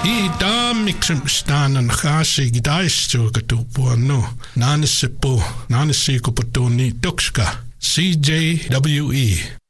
I da mixum stanan khasi gidaistu katupuano. Nanisipo, nanisiko patoni tukska. CJWE.